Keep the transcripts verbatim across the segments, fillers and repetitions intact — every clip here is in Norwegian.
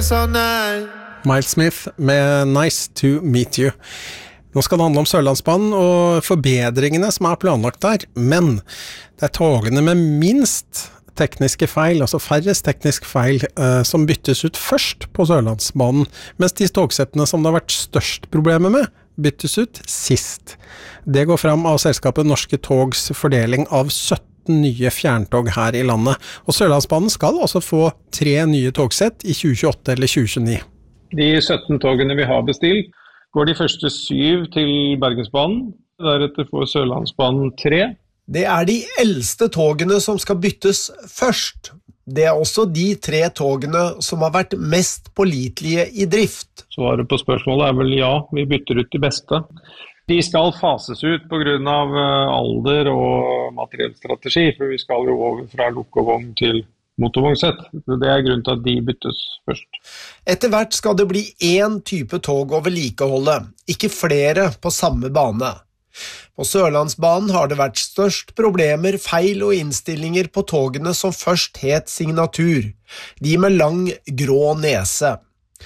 dance all night. Miles Smith med Nice to Meet You. Nå skal det handle om Sørlandsbanen og forbedringene som er planlagt der, men det er togene med minst tekniske feil, altså færrest tekniske feil, eh, som byttes ut først på Sørlandsbanen, mens de togsettene som det har vært størst problemer med, byttes ut sist. Det går fram av selskapet Norske Togs fordeling av sytten nye fjerntog her i landet, og Sørlandsbanen skal også få tre nye togsett i tjue tjueåtte eller tjue tjueni. De sytten togene vi har bestilt, går de første syv til Bergensbanen, deretter får Sørlandsbanen tre. Det er de eldste togene som skal byttes først. Det er også de tre togene som har vært mest pålitelige i drift. Svaret på spørsmålet er vel ja, vi bytter ut de beste. De skal fases ut på grunn av alder og materiellstrategi, for vi skal jo over fra lokovogn til motorvognsett. Det er grunnen til at de byttes først. Etter hvert skal det bli én type tog å vedlikeholde, ikke flere på samme bane. På Sørlandsbanen har det vært størst problemer, feil og innstillinger på togene som først het Signatur, de med lang, grå nese.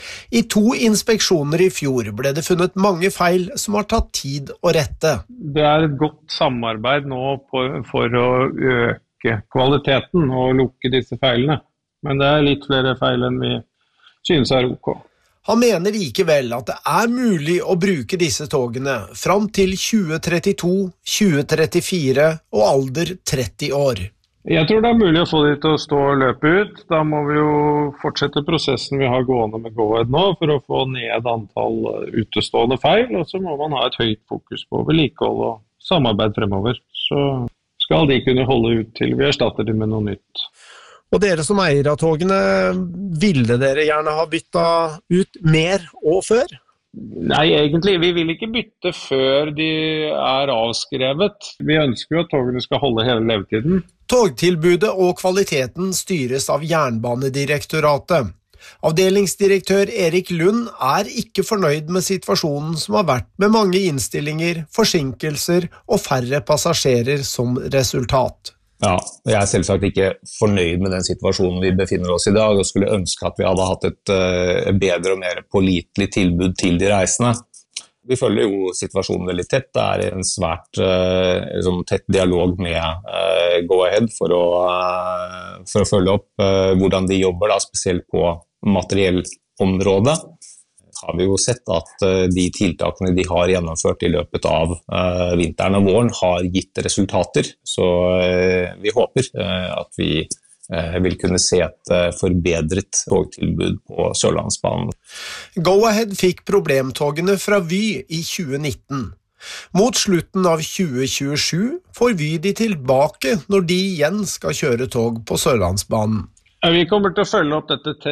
I to inspeksjoner i fjor ble det funnet mange feil som har tatt tid å rette. Det er et godt samarbeid nå for, for å øke kvaliteten og lukke disse feilene. Men det er litt flere feil enn vi synes er ok. Han mener likevel at det er mulig å bruke disse togene fram til tjue trettito, tjue trettifire og alder tretti år. Jeg tror det er mulig å få de til å stå og løpe ut. Da må vi jo fortsette prosessen vi har gående med Go-Ahead nå for å få ned antall utestående feil, og så må man ha et høyt fokus på vedlikehold og samarbeid fremover. Så skal de kunne holde ut til vi erstatter dem med noe nytt. Og dere som eier av togene, ville dere gjerne ha byttet ut mer og før? Nei, egentlig, vi vil ikke bytte før de er avskrevet. Vi ønsker jo at togene skal holde hele levetiden. Togtilbudet og kvaliteten styres av Jernbanedirektoratet. Avdelingsdirektør Erik Lund er ikke fornøyd med situasjonen som har vært med mange innstillinger, forsinkelser og færre passasjerer som resultat. Ja, jeg er selvsagt ikke fornøyd med den situasjonen vi befinner oss i dag, og skulle ønske at vi hadde hatt et uh, bedre og mer pålitelig tilbud til de reisende. Vi følger jo situasjonen veldig tett. Det er en svært uh, sånn tett dialog med uh, Go-Ahead for å, uh, for å følge opp uh, hvordan de jobber, da, spesielt på materiellområdet. Har vi jo sett at uh, de tiltakene de har gjennomført i løpet av uh, vinteren og våren har gitt resultater. Så uh, vi håper uh, at vi uh, vil kunne se et uh, forbedret togtilbud på Sørlandsbanen. Go-Ahead fikk problemtogene fra Vy i tjue nitten. Mot slutten av tjue tjuesju får Vy de tilbake når de igjen skal kjøre tog på Sørlandsbanen. Vi kommer til å følge opp dette